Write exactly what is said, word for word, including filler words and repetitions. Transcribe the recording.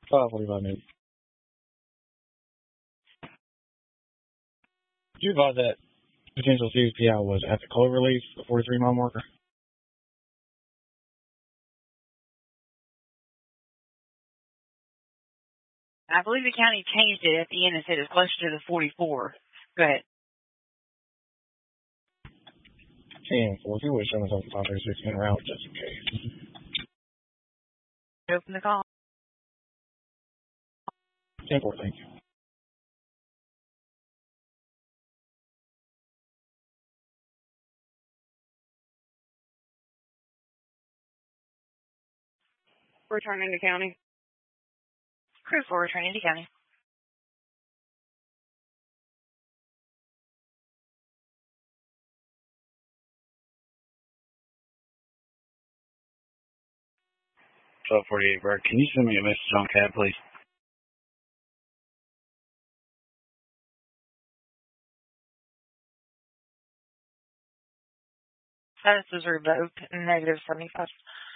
Uh, forty-five minutes. Did you advise that potential C S P I was at the clover leaf, the forty-three mile marker? I believe the county changed it at the end and said it's closer to the forty-four. Go ahead. ten four. If you would show us on five thirty-six en route, just in case. Open the call. ten four, thank you. Returning to county. Crew four, returning to county. twelve forty-eight, Bert. Can you send me a message on C A B, please? Status is revoked. Negative seventy-five.